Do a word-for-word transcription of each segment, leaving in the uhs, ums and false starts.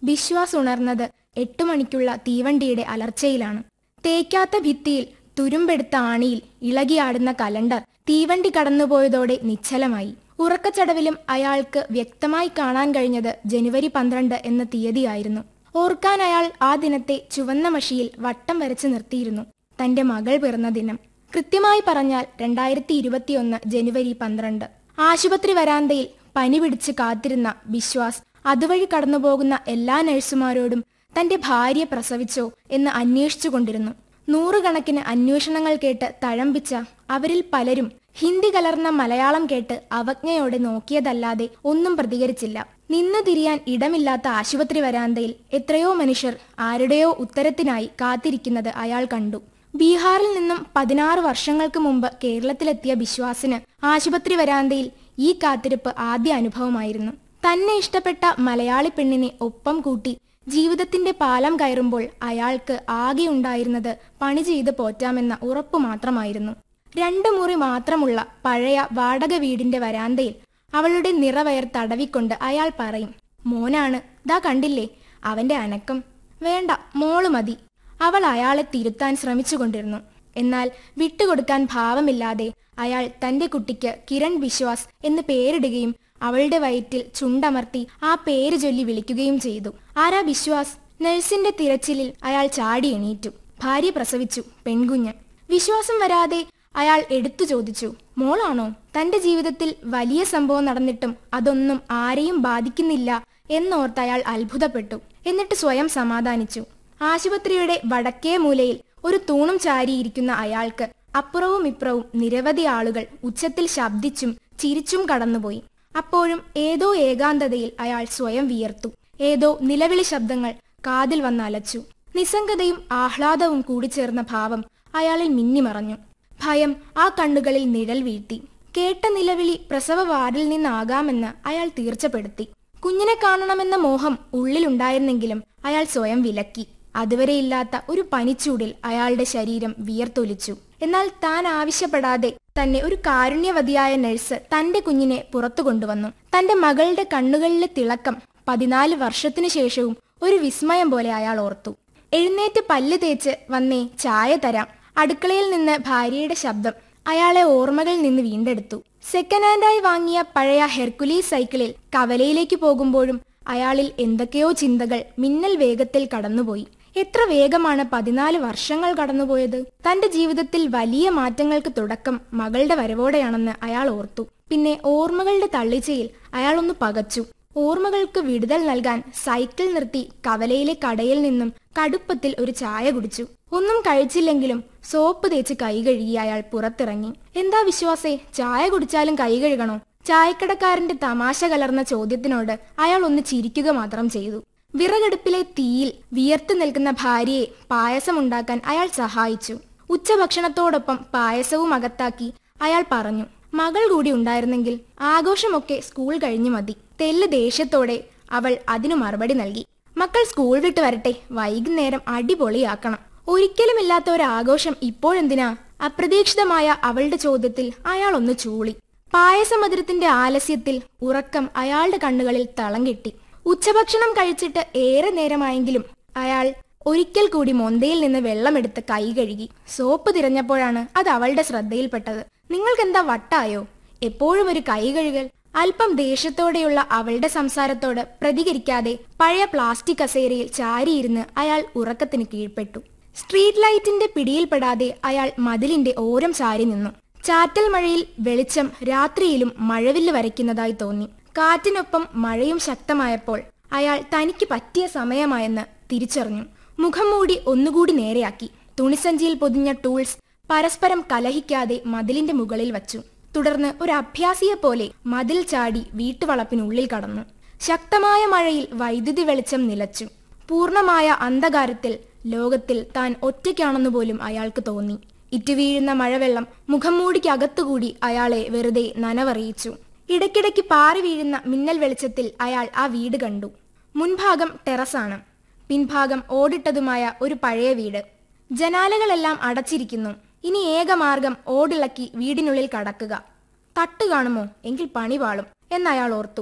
ബിശ്വാസ് ഉണർന്നത് എട്ടു മണിക്കുള്ള തീവണ്ടിയുടെ അലർച്ചയിലാണ്. തേക്കാത്ത ഭിത്തിയിൽ തുരുമ്പെടുത്ത ആണിയിൽ ഇളകിയാടുന്ന കലണ്ടർ തീവണ്ടി കടന്നുപോയതോടെ നിശ്ചലമായി. ഉറക്കച്ചടവിലും അയാൾക്ക് വ്യക്തമായി കാണാൻ കഴിഞ്ഞത് ജനുവരി പന്ത്രണ്ട് എന്ന തീയതിയായിരുന്നു. ഓർക്കാൻ അയാൾ ആ ദിനത്തെ ചുവന്ന മഷിയിൽ വട്ടം വരച്ചു നിർത്തിയിരുന്നു. തന്റെ മകൾ പിറന്ന ദിനം. കൃത്യമായി പറഞ്ഞാൽ രണ്ടായിരത്തി ഇരുപത്തിയൊന്ന് ജനുവരി പന്ത്രണ്ട്. ആശുപത്രി വരാന്തയിൽ പനി പിടിച്ച് കാത്തിരുന്ന ബിശ്വാസ് അതുവഴി കടന്നുപോകുന്ന എല്ലാ നഴ്സുമാരോടും തന്റെ ഭാര്യ പ്രസവിച്ചോ എന്ന് അന്വേഷിച്ചു കൊണ്ടിരുന്നു. നൂറുകണക്കിന് അന്വേഷണങ്ങൾ കേട്ട് തഴമ്പിച്ച അവരിൽ പലരും ഹിന്ദി കലർന്ന മലയാളം കേട്ട് അവജ്ഞയോടെ നോക്കിയതല്ലാതെ ഒന്നും പ്രതികരിച്ചില്ല. നിന്നു തിരിയാൻ ഇടമില്ലാത്ത ആശുപത്രി വരാന്തയിൽ എത്രയോ മനുഷ്യർ ആരുടെയോ ഉത്തരത്തിനായി കാത്തിരിക്കുന്നത് അയാൾ കണ്ടു. ബീഹാറിൽ നിന്നും പതിനാറ് വർഷങ്ങൾക്ക് മുമ്പ് കേരളത്തിലെത്തിയ ബിശ്വാസിന് ആശുപത്രി വരാന്തയിൽ ഈ കാത്തിരിപ്പ് ആദ്യ അനുഭവമായിരുന്നു. തന്നെ ഇഷ്ടപ്പെട്ട മലയാളി പെണ്ണിനെ ഒപ്പം കൂട്ടി ജീവിതത്തിന്റെ പാലം കയറുമ്പോൾ അയാൾക്ക് ആകെ ഉണ്ടായിരുന്നത് പണി ചെയ്ത് പോറ്റാമെന്ന ഉറപ്പു മാത്രമായിരുന്നു. രണ്ടു മുറി മാത്രമുള്ള പഴയ വാടക വീടിന്റെ വരാന്തയിൽ അവളുടെ നിറവയർ തടവിക്കൊണ്ട് അയാൾ പറയും, മോനാണ്, ദാ കണ്ടില്ലേ അവന്റെ അനക്കം, വേണ്ട മോള് മതി. അവൾ അയാളെ തിരുത്താൻ ശ്രമിച്ചുകൊണ്ടിരുന്നു. എന്നാൽ വിട്ടുകൊടുക്കാൻ ഭാവമില്ലാതെ അയാൾ തന്റെ കുട്ടിക്ക് കിരൺ ബിശ്വാസ് എന്ന് പേരിടുകയും അവളുടെ വയറ്റിൽ ചുണ്ടമർത്തി ആ പേര് ചൊല്ലി വിളിക്കുകയും ചെയ്തു. ആരാ ബിശ്വാസ്? നഴ്സിന്റെ തിരച്ചിലിൽ അയാൾ ചാടി എണീറ്റു. ഭാര്യ പ്രസവിച്ചു, പെൺകുഞ്ഞ്. വിശ്വാസം വരാതെ അയാൾ എടുത്തു ചോദിച്ചു, മോളാണോ? തന്റെ ജീവിതത്തിൽ വലിയ സംഭവം നടന്നിട്ടും അതൊന്നും ആരെയും ബാധിക്കുന്നില്ല എന്നോർത്ത് അയാൾ അത്ഭുതപ്പെട്ടു. എന്നിട്ട് സ്വയം സമാധാനിച്ചു. ആശുപത്രിയുടെ വടക്കേ മൂലയിൽ ഒരു തൂണും ചാരിയിരിക്കുന്ന അയാൾക്ക് അപ്പുറവും ഇപ്പുറവും നിരവധി ആളുകൾ ഉച്ചത്തിൽ ശബ്ദിച്ചും ചിരിച്ചും കടന്നുപോയി. അപ്പോഴും ഏതോ ഏകാന്തതയിൽ അയാൾ സ്വയം വിയർത്തു. ഏതോ നിലവിളി ശബ്ദങ്ങൾ കാതിൽ വന്നലച്ചു. നിസ്സംഗതയും ആഹ്ലാദവും കൂടിച്ചേർന്ന ഭാവം അയാളിൽ മിന്നിമറഞ്ഞു. ഭയം ആ കണ്ണുകളിൽ നിഴൽ വീഴ്ത്തി. കേട്ട നിലവിളി പ്രസവ വാർഡിൽ നിന്നാകാമെന്ന് അയാൾ തീർച്ചപ്പെടുത്തി. കുഞ്ഞിനെ കാണണമെന്ന മോഹം ഉള്ളിലുണ്ടായിരുന്നെങ്കിലും അയാൾ സ്വയം വിലക്കി. അതുവരെയില്ലാത്ത ഒരു പനിച്ചൂടിൽ അയാളുടെ ശരീരം വിയർത്തൊലിച്ചു. എന്നാൽ താൻ ആവശ്യപ്പെടാതെ തന്നെ ഒരു കാരുണ്യവതിയായ നഴ്സ് തന്റെ കുഞ്ഞിനെ പുറത്തു കൊണ്ടുവന്നു. തന്റെ മകളുടെ കണ്ണുകളിലെ തിളക്കം പതിനാല് വർഷത്തിനു ശേഷവും ഒരു വിസ്മയം പോലെ അയാൾ ഓർത്തു. എഴുന്നേറ്റ് പല്ല് തേച്ച് വന്നേ, ചായ തരാം. അടുക്കളയിൽ നിന്ന് ഭാര്യയുടെ ശബ്ദം അയാളെ ഓർമ്മകളിൽ നിന്ന് വീണ്ടെടുത്തു. സെക്കൻഡ് ഹാൻഡായി വാങ്ങിയ പഴയ ഹെർക്കുലീസ് സൈക്കിളിൽ കവലയിലേക്ക് പോകുമ്പോഴും അയാളിൽ എന്തൊക്കെയോ ചിന്തകൾ മിന്നൽ വേഗത്തിൽ കടന്നുപോയി. എത്ര വേഗമാണ് പതിനാല് വർഷങ്ങൾ കടന്നുപോയത്. തന്റെ ജീവിതത്തിൽ വലിയ മാറ്റങ്ങൾക്ക് തുടക്കം മകളുടെ വരവോടെയാണെന്ന് അയാൾ ഓർത്തു. പിന്നെ ഓർമ്മകളുടെ തള്ളിച്ചയിൽ അയാൾ ഒന്ന് പകച്ചു. ഓർമ്മകൾക്ക് വിടുതൽ നൽകാൻ സൈക്കിൾ നിർത്തി കവലയിലെ കടയിൽ നിന്നും കടുപ്പത്തിൽ ഒരു ചായ കുടിച്ചു. ഒന്നും കഴിച്ചില്ലെങ്കിലും സോപ്പ് തേച്ച് കൈ കഴുകി അയാൾ പുറത്തിറങ്ങി. എന്താ വിശ്വാസേ, ചായ കുടിച്ചാലും കൈ കഴുകണോ? ചായക്കടക്കാരന്റെ തമാശ കലർന്ന ചോദ്യത്തിനോട് അയാൾ ഒന്ന് ചിരിക്കുക മാത്രം ചെയ്തു. വിറകടുപ്പിലെ തീയിൽ വിയർത്തു നിൽക്കുന്ന ഭാര്യയെ പായസമുണ്ടാക്കാൻ അയാൾ സഹായിച്ചു. ഉച്ചഭക്ഷണത്തോടൊപ്പം പായസവും അകത്താക്കി അയാൾ പറഞ്ഞു, മകൾ കൂടി ഉണ്ടായിരുന്നെങ്കിൽ ആഘോഷമൊക്കെ സ്കൂൾ കഴിഞ്ഞു മതി. തെല്ല് ദേഷ്യത്തോടെ അവൾ അതിനു മറുപടി നൽകി. മക്കൾ സ്കൂൾ വിട്ട് വരട്ടെ, വൈകുന്നേരം അടിപൊളിയാക്കണം. ഒരിക്കലുമില്ലാത്ത ഒരാഘോഷം ഇപ്പോഴെന്തിനാ? അപ്രതീക്ഷിതമായ അവളുടെ ചോദ്യത്തിൽ അയാൾ ഒന്ന് ചൂളി. പായസമധുരത്തിന്റെ ആലസ്യത്തിൽ ഉറക്കം അയാളുടെ കണ്ണുകളിൽ തളം കെട്ടി. ഉച്ചഭക്ഷണം കഴിച്ചിട്ട് ഏറെ നേരമായെങ്കിലും അയാൾ ഒരിക്കൽ കൂടി മൊന്തയിൽ നിന്ന് വെള്ളമെടുത്ത് കൈ കഴുകി. സോപ്പ് തിരഞ്ഞപ്പോഴാണ് അത് അവളുടെ ശ്രദ്ധയിൽപ്പെട്ടത്. നിങ്ങൾക്കെന്താ വട്ടായോ? എപ്പോഴും ഒരു കൈ കഴുകൽ. അല്പം ദേഷ്യത്തോടെയുള്ള അവളുടെ സംസാരത്തോട് പ്രതികരിക്കാതെ പഴയ പ്ലാസ്റ്റിക് കസേരയിൽ ചാരിയിരുന്ന് അയാൾ ഉറക്കത്തിന് കീഴ്പ്പെട്ടു. സ്ട്രീറ്റ് ലൈറ്റിന്റെ പിടിയിൽപ്പെടാതെ അയാൾ മതിലിന്റെ ഓരം ചാരി നിന്നു. ചാറ്റൽ മഴയിൽ വെളിച്ചം രാത്രിയിലും മഴവില്ല് വരയ്ക്കുന്നതായി തോന്നി. കാറ്റിനൊപ്പം മഴയും ശക്തമായപ്പോൾ അയാൾ തനിക്ക് പറ്റിയ സമയമായെന്ന് തിരിച്ചറിഞ്ഞു. മുഖം മൂടി ഒന്നുകൂടി നേരെയാക്കി. തുണിസഞ്ചിയിൽ പൊതിഞ്ഞ ടൂൾസ് പരസ്പരം കലഹിക്കാതെ മതിലിന്റെ മുകളിൽ വച്ചു. തുടർന്ന് ഒരു അഭ്യാസിയെ പോലെ മതിൽ ചാടി വീട്ടുവളപ്പിനുള്ളിൽ കടന്നു. ശക്തമായ മഴയിൽ വൈദ്യുതി വെളിച്ചം നിലച്ചു. പൂർണമായ അന്ധകാരത്തിൽ ലോകത്തിൽ താൻ ഒറ്റയ്ക്കാണെന്നു പോലും അയാൾക്ക് തോന്നി. ഇറ്റുവീഴുന്ന മഴവെള്ളം മുഖം മൂടിക്കകത്തുകൂടി അയാളെ വെറുതെ നനവറിയിച്ചു. ഇടയ്ക്കിടയ്ക്ക് പാറി വീഴുന്ന മിന്നൽ വെളിച്ചത്തിൽ അയാൾ ആ വീട് കണ്ടു. മുൻഭാഗം ടെറസാണ്, പിൻഭാഗം ഓടിട്ടതുമായ ഒരു പഴയ വീട്. ജനാലകളെല്ലാം അടച്ചിരിക്കുന്നു. ഇനി ഏകമാർഗം ഓടിളക്കി വീടിനുള്ളിൽ കടക്കുക. തട്ട് കാണുമോ? എങ്കിൽ പണി പാളും എന്നയാൾ ഓർത്തു.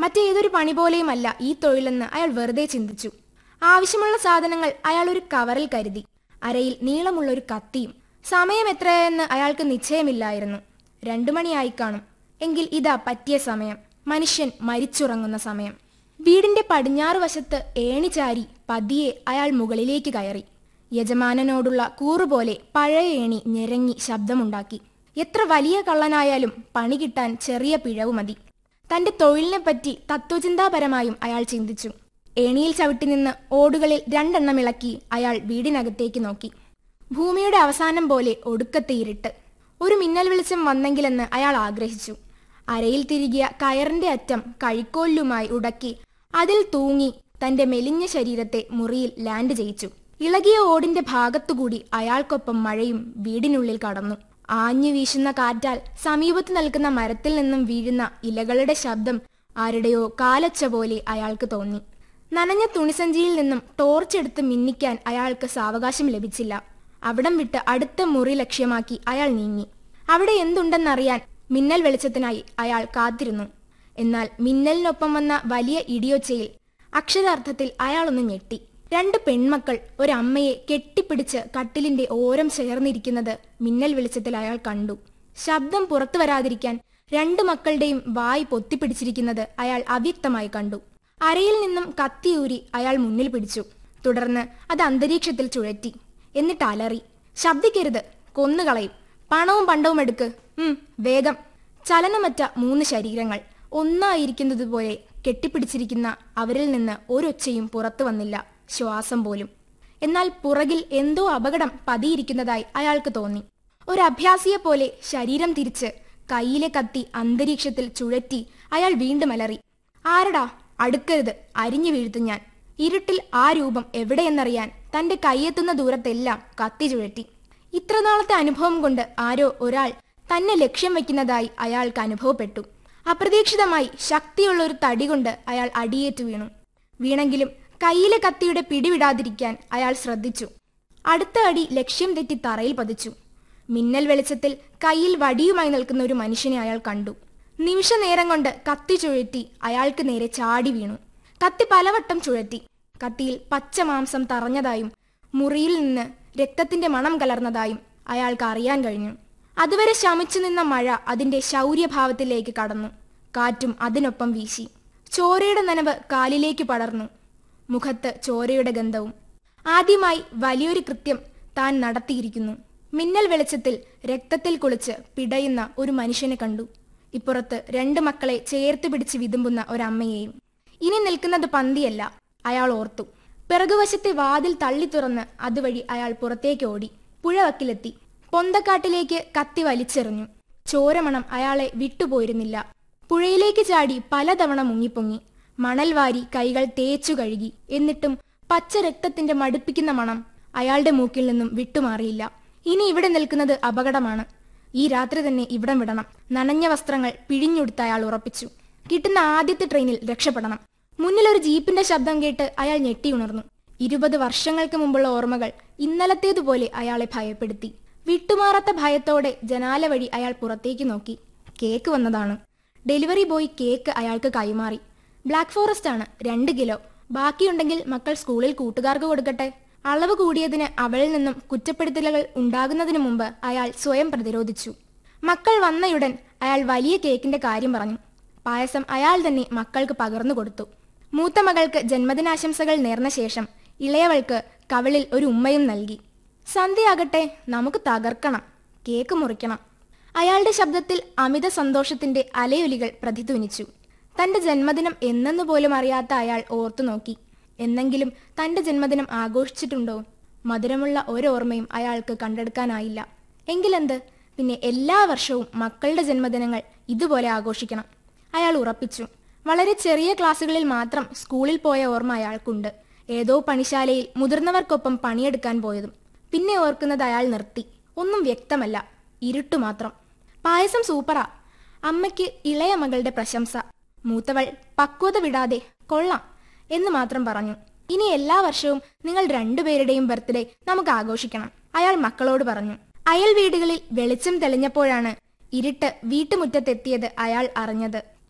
മറ്റേതൊരു പണി പോലെയുമല്ല ഈ തൊഴിലെന്ന് അയാൾ വെറുതെ ചിന്തിച്ചു. ആവശ്യമുള്ള സാധനങ്ങൾ അയാൾ ഒരു കവറിൽ കരുതി. അരയിൽ നീളമുള്ള ഒരു കത്തിയും. സമയം എത്രയെന്ന് അയാൾക്ക് നിശ്ചയമില്ലായിരുന്നു. രണ്ടു മണിയായി കാണും. എങ്കിൽ ഇതാ പറ്റിയ സമയം. മനുഷ്യൻ മരിച്ചുറങ്ങുന്ന സമയം. വീടിന്റെ പടിഞ്ഞാറ് വശത്ത് ഏണിചാരി പതിയെ അയാൾ മുകളിലേക്ക് കയറി. യജമാനനോടുള്ള കൂറുപോലെ പഴയ ഏണി ഞെരങ്ങി ശബ്ദമുണ്ടാക്കി. എത്ര വലിയ കള്ളനായാലും പണി കിട്ടാൻ ചെറിയ പിഴവ് മതി. തന്റെ തൊഴിലിനെപ്പറ്റി തത്വചിന്താപരമായും അയാൾ ചിന്തിച്ചു. ഏണിയിൽ ചവിട്ടി നിന്ന് ഓടുകളിൽ രണ്ടെണ്ണം ഇളക്കി അയാൾ വീടിനകത്തേക്ക് നോക്കി. ഭൂമിയുടെ അവസാനം പോലെ ഒടുക്കത്തെ ഇരുട്ട്. ഒരു മിന്നൽ വെളിച്ചം വന്നെങ്കിലെന്ന് അയാൾ ആഗ്രഹിച്ചു. അരയിൽ തിരികിയ കയറിന്റെ അറ്റം കഴിക്കോലുമായി ഉടക്കി അതിൽ തൂങ്ങി തന്റെ മെലിഞ്ഞ ശരീരത്തെ മുറിയിൽ ലാൻഡ് ചെയ്യിച്ചു. ഇളകിയ ഓടിന്റെ ഭാഗത്തുകൂടി അയാൾക്കൊപ്പം മഴയും വീടിനുള്ളിൽ കടന്നു. ആഞ്ഞു വീശുന്ന കാറ്റാൽ സമീപത്ത് നിൽക്കുന്ന മരത്തിൽ നിന്നും വീഴുന്ന ഇലകളുടെ ശബ്ദം ആരുടെയോ കാലൊച്ച പോലെ അയാൾക്ക് തോന്നി. നനഞ്ഞ തുണിസഞ്ചിയിൽ നിന്നും ടോർച്ചെടുത്ത് മിന്നിക്കാൻ അയാൾക്ക് സാവകാശം ലഭിച്ചില്ല. അവിടം വിട്ട് അടുത്ത മുറി ലക്ഷ്യമാക്കി അയാൾ നീങ്ങി. അവിടെ എന്തുണ്ടെന്നറിയാൻ മിന്നൽ വെളിച്ചത്തിനായി അയാൾ കാത്തിരുന്നു. എന്നാൽ മിന്നലിനൊപ്പം വന്ന വലിയ ഇടിയൊച്ചയിൽ അക്ഷരാർത്ഥത്തിൽ അയാളൊന്ന് ഞെട്ടി. രണ്ട് പെൺമക്കൾ ഒരമ്മയെ കെട്ടിപ്പിടിച്ച് കട്ടിലിന്റെ ഓരം ചേർന്നിരിക്കുന്നത് മിന്നൽ വെളിച്ചത്തിൽ അയാൾ കണ്ടു. ശബ്ദം പുറത്തു വരാതിരിക്കാൻ രണ്ട് മക്കളുടെയും വായ് പൊത്തിപ്പിടിച്ചിരിക്കുന്നത് അയാൾ അവ്യക്തമായി കണ്ടു. അരയിൽ നിന്നും കത്തിയൂരി അയാൾ മുന്നിൽ പിടിച്ചു. തുടർന്ന് അത് അന്തരീക്ഷത്തിൽ ചുഴറ്റി. എന്നിട്ട് അലറി, ശബ്ദിക്കരുത്, കൊന്നുകളയും, പണവും പണ്ടവും എടുക്ക്, ഉം വേഗം. ചലനമറ്റ മൂന്ന് ശരീരങ്ങൾ ഒന്നായിരിക്കുന്നതുപോലെ കെട്ടിപ്പിടിച്ചിരിക്കുന്ന അവരിൽ നിന്ന് ഒരൊച്ചയും പുറത്തു വന്നില്ല, ശ്വാസം പോലും. എന്നാൽ പുറകിൽ എന്തോ അപകടം പതിയിരിക്കുന്നതായി അയാൾക്ക് തോന്നി. ഒരു അഭ്യാസിയെ പോലെ ശരീരം തിരിച്ച് കയ്യിലെ കത്തി അന്തരീക്ഷത്തിൽ ചുഴറ്റി അയാൾ വീണ്ടും അലറി, ആരടാ, അടുക്കരുത്, അരിഞ്ഞു വീഴ്ത്തും ഞാൻ. ഇരുട്ടിൽ ആ രൂപം എവിടെയെന്നറിയാൻ തന്റെ കൈയെത്തുന്ന ദൂരത്തെല്ലാം കത്തി ചുഴറ്റി. ഇത്രനാളത്തെ അനുഭവം കൊണ്ട് ആരോ ഒരാൾ തന്നെ ലക്ഷ്യം വയ്ക്കുന്നതായി അയാൾക്ക് അനുഭവപ്പെട്ടു. അപ്രതീക്ഷിതമായി ശക്തിയുള്ള ഒരു തടി കൊണ്ട് അയാൾ അടിയേറ്റു വീണു. വീണെങ്കിലും കയ്യിലെ കത്തിയുടെ പിടിവിടാതിരിക്കാൻ അയാൾ ശ്രദ്ധിച്ചു. അടുത്ത അടി ലക്ഷ്യം തെറ്റി തറയിൽ പതിച്ചു. മിന്നൽ വെളിച്ചത്തിൽ കയ്യിൽ വടിയുമായി നിൽക്കുന്ന ഒരു മനുഷ്യനെ അയാൾ കണ്ടു. നിമിഷ നേരം കൊണ്ട് കത്തി ചുഴറ്റി അയാൾക്ക് നേരെ ചാടി വീണു. കത്തി പലവട്ടം ചുഴറ്റി. കത്തിയിൽ പച്ച മാംസം തറഞ്ഞതായും മുറിയിൽ നിന്ന് രക്തത്തിന്റെ മണം കലർന്നതായും അയാൾക്ക് അറിയാൻ കഴിഞ്ഞു. അതുവരെ ശമിച്ചു നിന്ന മഴ അതിന്റെ ശൗര്യഭാവത്തിലേക്ക് കടന്നു. കാറ്റും അതിനൊപ്പം വീശി. ചോരയുടെ നനവ് കാലിലേക്ക് പടർന്നു. മുഖത്ത് ചോരയുടെ ഗന്ധവും. ആദ്യമായി വലിയൊരു കൃത്യം താൻ നടത്തിയിരിക്കുന്നു. മിന്നൽ വെളിച്ചത്തിൽ രക്തത്തിൽ കുളിച്ച് പിടയുന്ന ഒരു മനുഷ്യനെ കണ്ടു. ഇപ്പുറത്ത് രണ്ട് മക്കളെ ചേർത്ത് പിടിച്ച് വിതുമ്പുന്ന ഒരമ്മയെയും. ഇനി നിൽക്കുന്നത് പന്തിയല്ല, അയാൾ ഓർത്തു. പിറകുവശത്തെ വാതിൽ തള്ളി തുറന്ന് അതുവഴി അയാൾ പുറത്തേക്ക് ഓടി. പുഴവക്കിലെത്തി. പൊന്തക്കാട്ടിലേക്ക് കത്തി വലിച്ചെറിഞ്ഞു. ചോരമണം അയാളെ വിട്ടുപോയിരുന്നില്ല. പുഴയിലേക്ക് ചാടി പലതവണ മുങ്ങിപ്പൊങ്ങി. മണൽ വാരി കൈകൾ തേച്ചു കഴുകി. എന്നിട്ടും പച്ച രക്തത്തിന്റെ മടുപ്പിക്കുന്ന മണം അയാളുടെ മൂക്കിൽ നിന്നും വിട്ടുമാറിയില്ല. ഇനി ഇവിടെ നിൽക്കുന്നത് അപകടമാണ്. ഈ രാത്രി തന്നെ ഇവിടം വിടണം. നനഞ്ഞ വസ്ത്രങ്ങൾ പിഴിഞ്ഞുടുത്ത് അയാൾ ഉറപ്പിച്ചു. കിട്ടുന്ന ആദ്യത്തെ ട്രെയിനിൽ രക്ഷപ്പെടണം. മുന്നിൽ ഒരു ജീപ്പിന്റെ ശബ്ദം കേട്ട് അയാൾ ഞെട്ടിയുണർന്നു. ഇരുപത് വർഷങ്ങൾക്ക് മുമ്പുള്ള ഓർമ്മകൾ ഇന്നലത്തേതുപോലെ അയാളെ ഭയപ്പെടുത്തി. വിട്ടുമാറാത്ത ഭയത്തോടെ ജനാല വഴി അയാൾ പുറത്തേക്ക് നോക്കി. കേക്ക് വന്നതാണ്. ഡെലിവറി ബോയ് കേക്ക് അയാൾക്ക് കൈമാറി. ബ്ലാക്ക് ഫോറസ്റ്റ് ആണ്, രണ്ട് കിലോ. ബാക്കിയുണ്ടെങ്കിൽ മക്കൾ സ്കൂളിൽ കൂട്ടുകാർക്ക് കൊടുക്കട്ടെ. അളവ് കൂടിയതിന് അവളിൽ നിന്നും കുറ്റപ്പെടുത്തലുകൾ ഉണ്ടാകുന്നതിനു മുമ്പ് അയാൾ സ്വയം പ്രതിരോധിച്ചു. മക്കൾ വന്നയുടൻ അയാൾ വലിയ കേക്കിന്റെ കാര്യം പറഞ്ഞു. പായസം അയാൾ തന്നെ മക്കൾക്ക് പകർന്നു കൊടുത്തു. മൂത്ത മകൾക്ക് ജന്മദിനാശംസകൾ നേർന്ന ശേഷം ഇളയവൾക്ക് കവിളിൽ ഒരു ഉമ്മയും നൽകി. സന്ധ്യയാകട്ടെ, നമുക്ക് തകർക്കണം, കേക്ക് മുറിക്കണം. അയാളുടെ ശബ്ദത്തിൽ അമിത സന്തോഷത്തിന്റെ അലയൊലികൾ പ്രതിധ്വനിച്ചു. തന്റെ ജന്മദിനം എന്നെന്നു പോലും അറിയാത്ത അയാൾ ഓർത്തു നോക്കി. എന്നെങ്കിലും തന്റെ ജന്മദിനം ആഘോഷിച്ചിട്ടുണ്ടോ? മധുരമുള്ള ഒരോർമ്മയും അയാൾക്ക് കണ്ടെടുക്കാനായില്ല. എങ്കിലെന്ത്, പിന്നെ എല്ലാ വർഷവും മക്കളുടെ ജന്മദിനങ്ങൾ ഇതുപോലെ ആഘോഷിക്കണം. അയാൾ ഉറപ്പിച്ചു. വളരെ ചെറിയ ക്ലാസ്സുകളിൽ മാത്രം സ്കൂളിൽ പോയ ഓർമ്മ അയാൾക്കുണ്ട്. ഏതോ പണിശാലയിൽ മുതിർന്നവർക്കൊപ്പം പണിയെടുക്കാൻ പോയതും. പിന്നെ ഓർക്കുന്നത് അയാൾ നിർത്തി. ഒന്നും വ്യക്തമല്ല, ഇരുട്ടു മാത്രം. പായസം സൂപ്പറാ. അമ്മയ്ക്ക് ഇളയ മകളുടെ പ്രശംസ. മൂത്തവൾ പക്വത വിടാതെ കൊള്ളാം എന്ന് മാത്രം പറഞ്ഞു. ഇനി എല്ലാ വർഷവും നിങ്ങൾ രണ്ടുപേരുടെയും ബർത്ത്ഡേ നമുക്ക് ആഘോഷിക്കണം, അയാൾ മക്കളോട് പറഞ്ഞു. അയൽ വീടുകളിൽ വെളിച്ചം തെളിഞ്ഞപ്പോഴാണ് ഇരുട്ട് വീട്ടുമുറ്റത്തെത്തിയത് അയാൾ അറിഞ്ഞത്.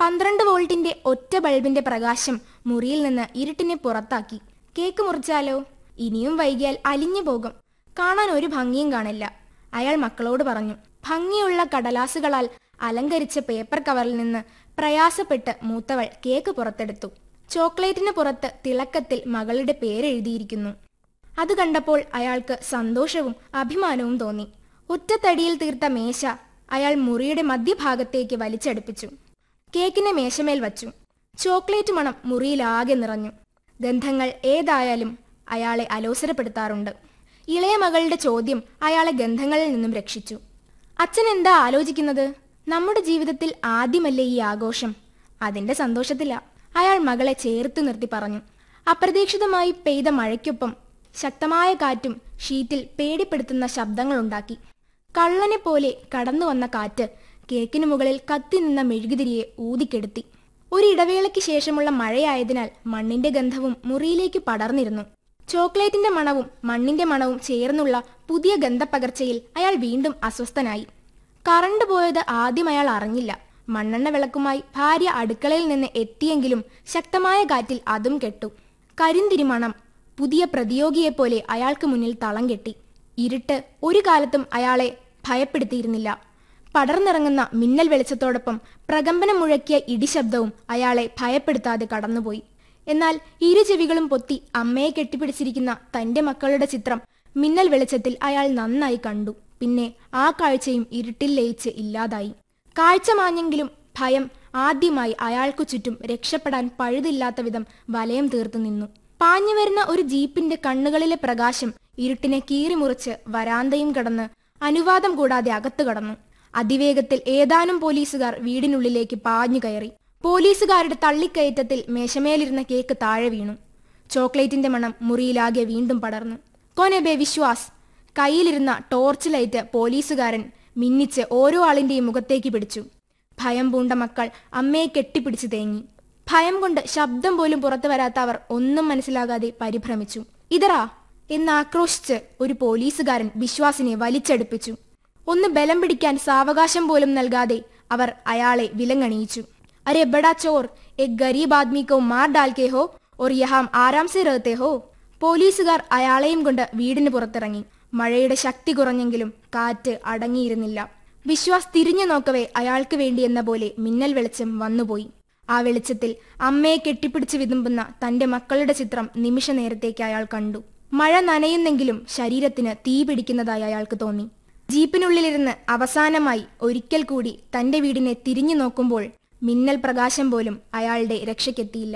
പന്ത്രണ്ട് വോൾട്ടിന്റെ ഒറ്റ ബൾബിന്റെ പ്രകാശം മുറിയിൽ നിന്ന് ഇരുട്ടിനെ പുറത്താക്കി. കേക്ക് മുറിച്ചാലോ? ഇനിയും വൈകിയാൽ അലിഞ്ഞു പോകും. കാണാൻ ഒരു ഭംഗിയും കാണില്ല. അയാൾ മക്കളോട് പറഞ്ഞു. ഭംഗിയുള്ള കടലാസുകളാൽ അലങ്കരിച്ച പേപ്പർ കവറിൽ നിന്ന് പ്രയാസപ്പെട്ട് മൂത്തവൾ കേക്ക് പുറത്തെടുത്തു. ചോക്ലേറ്റിന് പുറത്ത് തിളക്കത്തിൽ മകളുടെ പേരെഴുതിയിരിക്കുന്നു. അത് കണ്ടപ്പോൾ അയാൾക്ക് സന്തോഷവും അഭിമാനവും തോന്നി. ഒറ്റത്തടിയിൽ തീർത്ത മേശ അയാൾ മുറിയുടെ മധ്യഭാഗത്തേക്ക് വലിച്ചടുപ്പിച്ചു. കേക്കിനെ മേശമേൽ വച്ചു. ചോക്ലേറ്റ് മണം മുറിയിലാകെ നിറഞ്ഞു. ഗന്ധങ്ങൾ ഏതായാലും അയാളെ അലോസരപ്പെടുത്താറുണ്ട്. ഇളയ മകളുടെ ചോദ്യം അയാളെ ഗന്ധങ്ങളിൽ നിന്നും രക്ഷിച്ചു. അച്ഛൻ എന്താ ആലോചിക്കുന്നത്? നമ്മുടെ ജീവിതത്തിൽ ആദ്യമല്ലേ ഈ ആഘോഷം? അതിന്റെ സന്തോഷത്തില. അയാൾ മകളെ ചേർത്ത് നിർത്തി പറഞ്ഞു. അപ്രതീക്ഷിതമായി പെയ്ത മഴയ്ക്കൊപ്പം ശക്തമായ കാറ്റും ഷീറ്റിൽ പേടിപ്പെടുത്തുന്ന ശബ്ദങ്ങളുണ്ടാക്കി. കള്ളനെ പോലെ കടന്നു വന്ന കാറ്റ് കേക്കിനു മുകളിൽ കത്തി നിന്ന മെഴുകുതിരിയെ ഊതിക്കെടുത്തി. ഒരു ഇടവേളയ്ക്ക് ശേഷമുള്ള മഴയായതിനാൽ മണ്ണിന്റെ ഗന്ധവും മുറിയിലേക്ക് പടർന്നിരുന്നു. ചോക്ലേറ്റിന്റെ മണവും മണ്ണിന്റെ മണവും ചേർന്നുള്ള പുതിയ ഗന്ധപ്പകർച്ചയിൽ അയാൾ വീണ്ടും അസ്വസ്ഥനായി. കറണ്ട് പോയത് ആദ്യം അയാൾ അറിഞ്ഞില്ല. മണ്ണെണ്ണ വിളക്കുമായി ഭാര്യ അടുക്കളയിൽ നിന്ന് എത്തിയെങ്കിലും ശക്തമായ കാറ്റിൽ അതും കെട്ടു. കരിന്തിരിമണം പുതിയ പ്രതിയോഗിയെപ്പോലെ അയാൾക്ക് മുന്നിൽ തളം കെട്ടി. ഇരുട്ട് ഒരു കാലത്തും അയാളെ ഭയപ്പെടുത്തിയിരുന്നില്ല. പടർന്നിറങ്ങുന്ന മിന്നൽ വെളിച്ചത്തോടൊപ്പം പ്രകമ്പനം മുഴക്കിയ ഇടിശബ്ദവും അയാളെ ഭയപ്പെടുത്താതെ കടന്നുപോയി. എന്നാൽ ഇരു ചെവികളും പൊത്തി അമ്മയെ കെട്ടിപ്പിടിച്ചിരിക്കുന്ന തന്റെ മക്കളുടെ ചിത്രം മിന്നൽ വെളിച്ചത്തിൽ അയാൾ നന്നായി കണ്ടു. പിന്നെ ആ കാഴ്ചയും ഇരുട്ടിൽ ലയിച്ച് ഇല്ലാതായി. കാഴ്ച മാഞ്ഞെങ്കിലും ഭയം ആദ്യമായി അയാൾക്കു ചുറ്റും രക്ഷപ്പെടാൻ പഴുതില്ലാത്ത വിധം വലയം തീർത്തു നിന്നു. പാഞ്ഞുവരുന്ന ഒരു ജീപ്പിന്റെ കണ്ണുകളിലെ പ്രകാശം ഇരുട്ടിനെ കീറിമുറിച്ച് വരാന്തയും കടന്ന് അനുവാദം കൂടാതെ അകത്തു കടന്നു. അതിവേഗത്തിൽ ഏതാനും പോലീസുകാർ വീടിനുള്ളിലേക്ക് പാഞ്ഞു കയറി. പോലീസുകാരുടെ തള്ളിക്കയറ്റത്തിൽ മേശമേലിരുന്ന കേക്ക് താഴെ വീണു. ചോക്ലേറ്റിന്റെ മണം മുറിയിലാകെ വീണ്ടും പടർന്നു. കൊനെബെ വിശ്വാസ്. കയ്യിലിരുന്ന ടോർച്ച് ലൈറ്റ് പോലീസുകാരൻ മിന്നിച്ച് ഓരോ ആളിന്റെയും മുഖത്തേക്ക് പിടിച്ചു. ഭയം പൂണ്ട മക്കൾ അമ്മയെ കെട്ടിപ്പിടിച്ചു തേങ്ങി. ഭയം കൊണ്ട് ശബ്ദം പോലും പുറത്തു വരാത്ത അവർ ഒന്നും മനസ്സിലാകാതെ പരിഭ്രമിച്ചു. ഇതറാ എന്നാക്രോശിച്ച് ഒരു പോലീസുകാരൻ വിശ്വാസിനെ വലിച്ചടുപ്പിച്ചു. ഒന്ന് ബലം പിടിക്കാൻ സാവകാശം പോലും നൽകാതെ അവർ അയാളെ വിലങ്ങണിയിച്ചു. അരെ ബഡാ ചോർ, എക് ഗരീബ് ആദ്മി കോ മാർ ഡാൽകെ ഹോ ഓർ യഹാം ആരാം സെ രഹത്തെ ഹോ. പോലീസുകാർ അയാളെയും കൊണ്ട് വീടിന് പുറത്തിറങ്ങി. മഴയുടെ ശക്തി കുറഞ്ഞെങ്കിലും കാറ്റ് അടങ്ങിയിരുന്നില്ല. വിശ്വാസ് തിരിഞ്ഞു നോക്കവേ അയാൾക്ക് വേണ്ടി എന്ന പോലെ മിന്നൽ വെളിച്ചം വന്നുപോയി. ആ വെളിച്ചത്തിൽ അമ്മയെ കെട്ടിപ്പിടിച്ച് വിതുമ്പുന്ന തന്റെ മക്കളുടെ ചിത്രം നിമിഷ നേരത്തേക്ക് അയാൾ കണ്ടു. മഴ നനയുന്നെങ്കിലും ശരീരത്തിന് തീ പിടിക്കുന്നതായി അയാൾക്ക് തോന്നി. ജീപ്പിനുള്ളിലിരുന്ന് അവസാനമായി ഒരിക്കൽ കൂടി തന്റെ വീടിനെ തിരിഞ്ഞു നോക്കുമ്പോൾ മിന്നൽ പ്രകാശം പോലും അയാളുടെ രക്ഷയ്ക്കെത്തിയില്ല.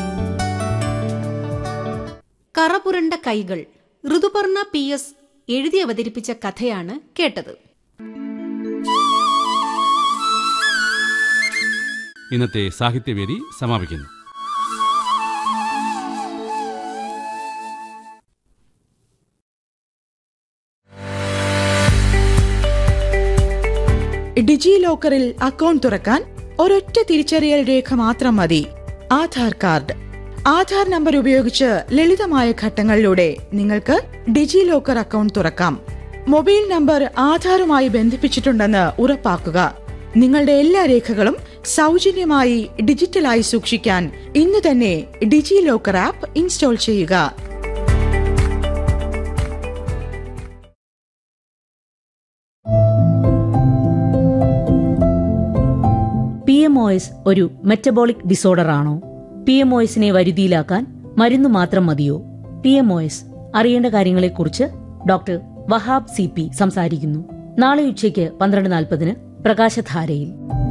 കറപുരണ്ട കൈകൾ ഋതുപർണ പി എസ് എഴുതി അവതരിപ്പിച്ച കഥയാണ് കേട്ടത്. ഇന്നത്തെ സാഹിത്യവേദി സമാപിക്കുന്നു. ഡിജി ലോക്കറിൽ അക്കൗണ്ട് തുറക്കാൻ ഒരൊറ്റ തിരിച്ചറിയൽ രേഖ മാത്രം മതി, ആധാർ കാർഡ്. ആധാർ നമ്പർ ഉപയോഗിച്ച് ലളിതമായ ഘട്ടങ്ങളിലൂടെ നിങ്ങൾക്ക് ഡിജി ലോക്കർ അക്കൗണ്ട് തുറക്കാം. മൊബൈൽ നമ്പർ ആധാറുമായി ബന്ധിപ്പിച്ചിട്ടുണ്ടെന്ന് ഉറപ്പാക്കുക. നിങ്ങളുടെ എല്ലാ രേഖകളും സൗജന്യമായി ഡിജിറ്റലായി സൂക്ഷിക്കാൻ ഇന്ന് തന്നെ ഡിജി ലോക്കർ ആപ്പ് ഇൻസ്റ്റാൾ ചെയ്യുക. പി എം ഒ എസ് ഒരു മെറ്റബോളിക് ഡിസോർഡർ ആണോ? പി എം ഒ എസിനെ വരുതിയിലാക്കാൻ മരുന്ന് മാത്രം മതിയോ? പി എം ഒ എസ് അറിയേണ്ട കാര്യങ്ങളെക്കുറിച്ച് ഡോക്ടർ വഹാബ് സി പി സംസാരിക്കുന്നു. നാളെ ഉച്ചയ്ക്ക് പന്ത്രണ്ട് നാൽപ്പതിന് പ്രകാശധാരയിൽ.